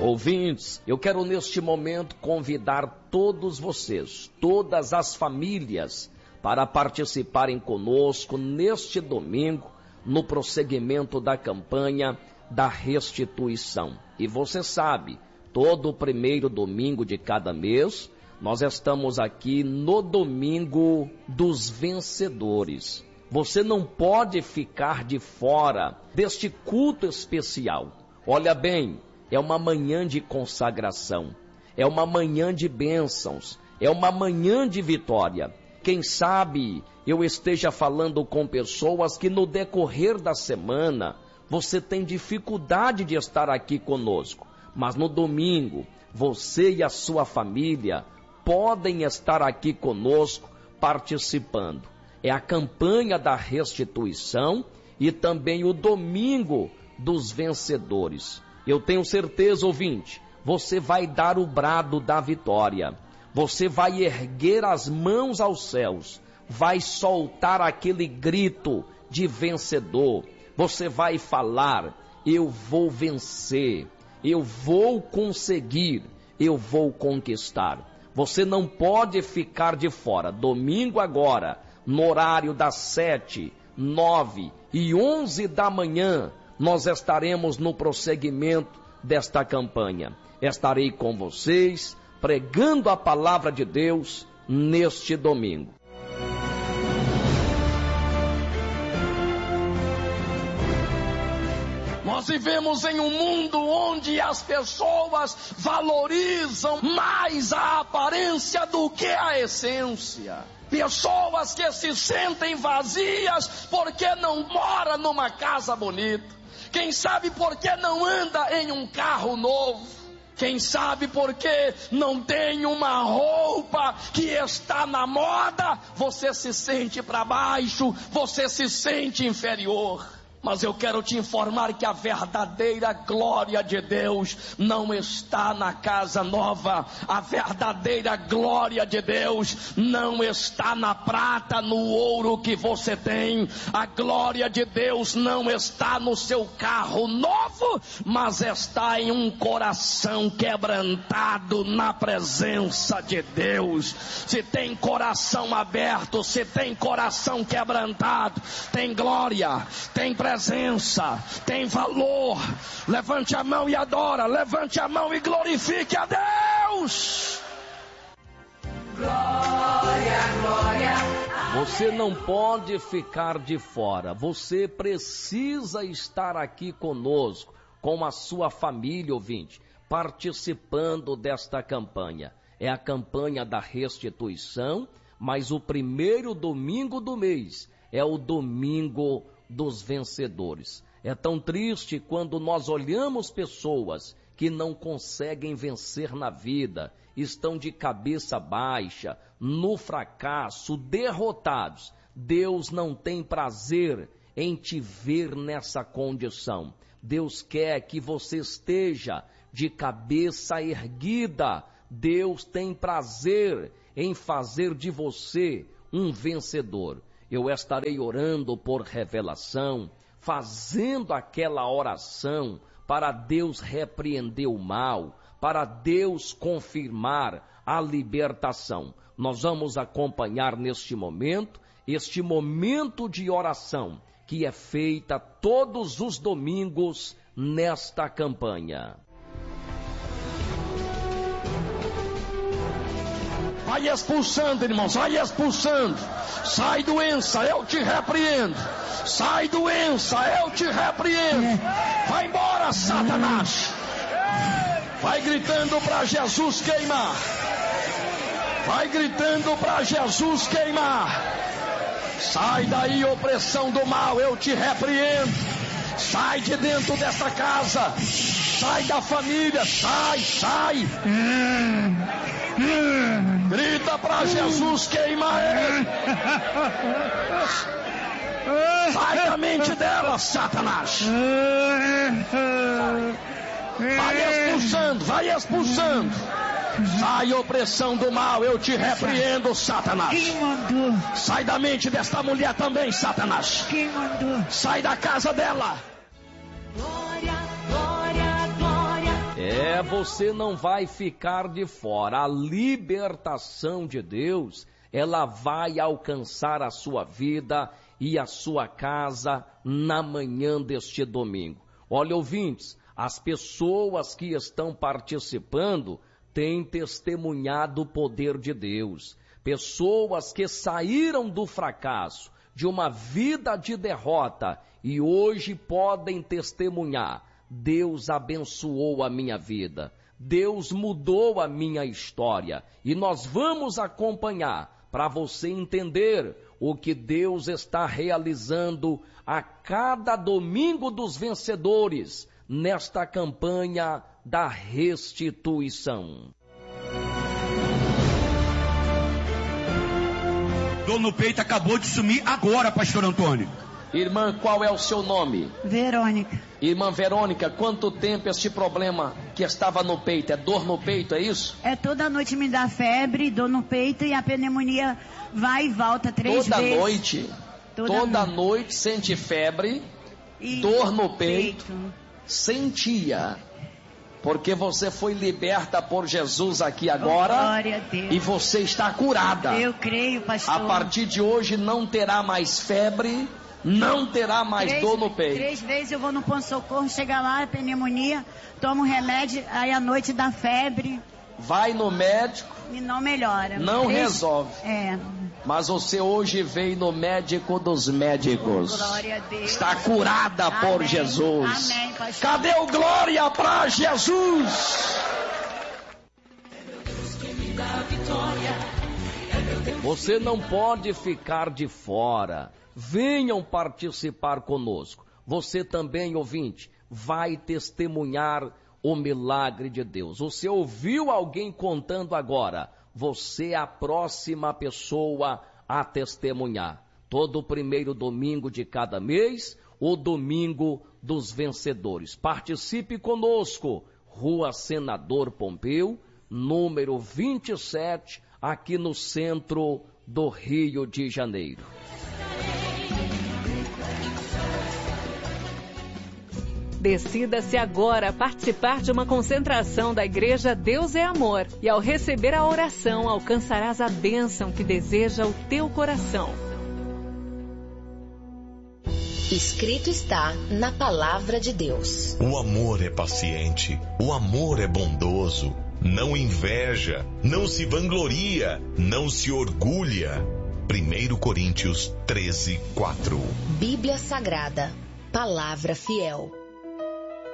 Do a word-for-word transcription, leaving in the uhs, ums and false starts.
Ouvintes, eu quero neste momento convidar todos vocês, todas as famílias, para participarem conosco neste domingo, no prosseguimento da campanha da restituição. E você sabe, todo o primeiro domingo de cada mês, nós estamos aqui no domingo dos vencedores. Você não pode ficar de fora deste culto especial. Olha bem, é uma manhã de consagração, é uma manhã de bênçãos, é uma manhã de vitória. Quem sabe eu esteja falando com pessoas que no decorrer da semana você tem dificuldade de estar aqui conosco, mas no domingo você e a sua família podem estar aqui conosco participando. É a campanha da restituição e também o domingo dos vencedores. Eu tenho certeza, ouvinte, você vai dar o brado da vitória. Você vai erguer as mãos aos céus, vai soltar aquele grito de vencedor. Você vai falar: eu vou vencer, eu vou conseguir, eu vou conquistar. Você não pode ficar de fora. Domingo agora, no horário das sete, nove e onze da manhã, nós estaremos no prosseguimento desta campanha. Estarei com vocês, pregando a palavra de Deus neste domingo. Nós vivemos em um mundo onde as pessoas valorizam mais a aparência do que a essência. Pessoas que se sentem vazias porque não moram numa casa bonita. Quem sabe porque não anda em um carro novo. Quem sabe porque não tem uma roupa que está na moda. Você se sente para baixo, você se sente inferior. Mas eu quero te informar que a verdadeira glória de Deus não está na casa nova. A verdadeira glória de Deus não está na prata, no ouro que você tem. A glória de Deus não está no seu carro novo, mas está em um coração quebrantado na presença de Deus. Se tem coração aberto, se tem coração quebrantado, tem glória, tem presença. Presença, tem valor. Levante a mão e adora, levante a mão e glorifique a Deus. Glória, glória. Você não pode ficar de fora. Você precisa estar aqui conosco, com a sua família, ouvinte, participando desta campanha. É a campanha da restituição, mas o primeiro domingo do mês é o domingo dos vencedores. É tão triste quando nós olhamos pessoas que não conseguem vencer na vida, estão de cabeça baixa, no fracasso, derrotados. Deus não tem prazer em te ver nessa condição. Deus quer que você esteja de cabeça erguida. Deus tem prazer em fazer de você um vencedor. Eu estarei orando por revelação, fazendo aquela oração para Deus repreender o mal, para Deus confirmar a libertação. Nós vamos acompanhar neste momento, este momento de oração, que é feita todos os domingos nesta campanha. Vai expulsando, irmãos, vai expulsando. Sai doença, eu te repreendo. Sai doença, eu te repreendo. Vai embora, Satanás. Vai gritando para Jesus queimar. Vai gritando para Jesus queimar. Sai daí, opressão do mal, eu te repreendo. Sai de dentro dessa casa. Sai da família, sai, sai. Grita para Jesus, queima ele. Sai da mente dela, Satanás. Vai expulsando, vai expulsando. Sai, opressão do mal, eu te repreendo, Satanás. Quem mandou? Sai da mente desta mulher também, Satanás. Quem mandou? Sai da casa dela. Glória, glória, glória. É, É, você não vai ficar de fora. A libertação de Deus, ela vai alcançar a sua vida e a sua casa na manhã deste domingo. Olha, ouvintes, as pessoas que estão participando têm testemunhado o poder de Deus. Pessoas que saíram do fracasso, de uma vida de derrota e hoje podem testemunhar: Deus abençoou a minha vida, Deus mudou a minha história. E nós vamos acompanhar para você entender o que Deus está realizando a cada domingo dos vencedores nesta campanha da restituição. Dor no peito acabou de sumir agora, pastor Antônio. Irmã, qual é o seu nome? Verônica. Irmã Verônica, quanto tempo este problema que estava no peito? É dor no peito, é isso? É, toda noite me dá febre, dor no peito e a pneumonia vai e volta três toda vezes. Noite, toda, toda noite? noite sente febre, e dor no peito, peito. Sentia. Porque você foi liberta por Jesus aqui agora. Oh, glória a Deus. E você está curada. Eu creio, pastor. A partir de hoje não terá mais febre, não terá mais três, dor no peito. Três vezes eu vou no ponto-socorro, chega lá, pneumonia, tomo remédio, aí à noite dá febre. Vai no médico. E não melhora. Não três, resolve. É. Mas você hoje veio no médico dos médicos. Oh, glória a Deus. Está curada Amém. por Jesus. Amém, pastor. Cadê o glória para Jesus? Você não pode ficar de fora. Venham participar conosco. Você também, ouvinte, vai testemunhar o milagre de Deus. Você ouviu alguém contando agora? Você é a próxima pessoa a testemunhar. Todo primeiro domingo de cada mês, o domingo dos vencedores. Participe conosco. Rua Senador Pompeu, número vinte e sete, aqui no centro do Rio de Janeiro. Decida-se agora a participar de uma concentração da Igreja Deus é Amor. E ao receber a oração, alcançarás a bênção que deseja o teu coração. Escrito está na Palavra de Deus. O amor é paciente, o amor é bondoso, não inveja, não se vangloria, não se orgulha. primeiro Coríntios treze, quatro. Bíblia Sagrada, Palavra Fiel.